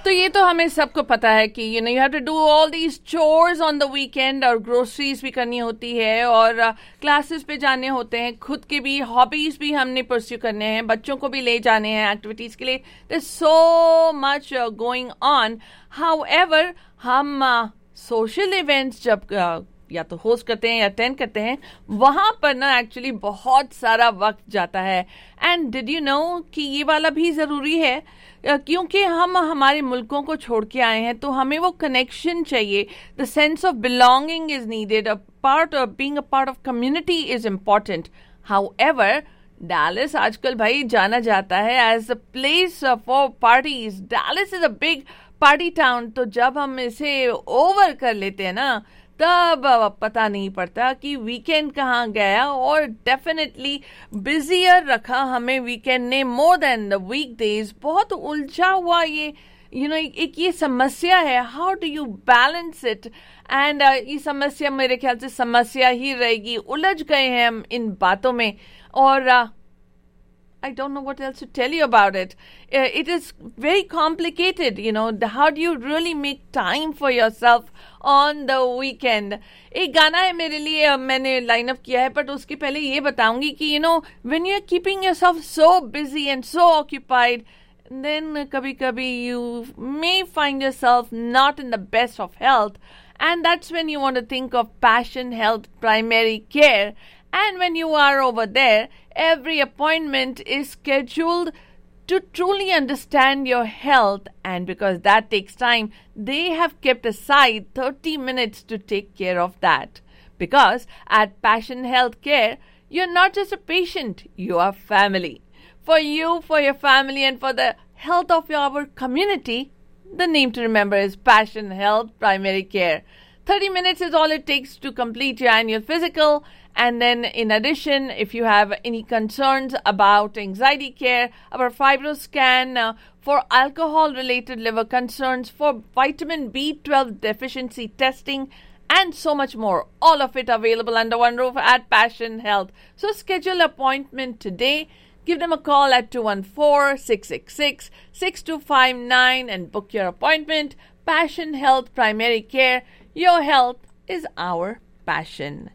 तो ये तो हमें सबको पता है कि you have to do all these chores on the weekend, और ग्रोसरीज भी करनी होती है, और क्लासेस पे जाने होते हैं, खुद के भी हॉबीज भी हमने परस्यू करने हैं, बच्चों को भी ले जाने हैं एक्टिविटीज के लिए. There so much going on. However हम सोशल इवेंट्स जब या तो होस्ट करते हैं या अटेंड करते हैं, वहां पर ना एक्चुअली बहुत सारा वक्त जाता है. एंड डिड यू नो कि ये वाला भी जरूरी है, क्योंकि हम हमारे मुल्कों को छोड़ के आए हैं, तो हमें वो कनेक्शन चाहिए. The sense of belonging is needed. A part of being a part of community is important. However Dallas आजकल भाई जाना जाता है as a place for parties. Dallas is a big party town. तो जब हम इसे ओवर कर लेते हैं ना, तब पता नहीं पड़ता कि वीकेंड कहाँ गया. और डेफिनेटली बिजियर रखा हमें वीकेंड ने मोर देन द वीकडेज. बहुत उलझा हुआ ये एक ये समस्या है. How do you balance it? And ये समस्या मेरे ख्याल से समस्या ही रहेगी. उलझ गए हैं हम इन बातों में, और I don't know what else to tell you about it. It is very complicated, How do you really make time for yourself on the weekend? एक गाना है मेरे लिए, मैंने लाइन अप किया है, बट उसके पहले ये बताऊंगी कि when you're keeping yourself so busy and so occupied, then kabhi you may find yourself not in the best of health, and that's when you want to think of Passion Health Primary Care. And when you are over there, every appointment is scheduled to truly understand your health. And because that takes time, they have kept aside 30 minutes to take care of that. Because at Passion Health Care, you're not just a patient, you are family. For you, for your family, and for the health of our community, the name to remember is Passion Health Primary Care. 30 minutes is all it takes to complete your annual physical. And then in addition, if you have any concerns about anxiety care, our FibroScan, for alcohol-related liver concerns, for vitamin B12 deficiency testing, and so much more. All of it available under one roof at Passion Health. So schedule an appointment today. Give them a call at 214-666-6259 and book your appointment. Passion Health Primary Care. Your health is our passion.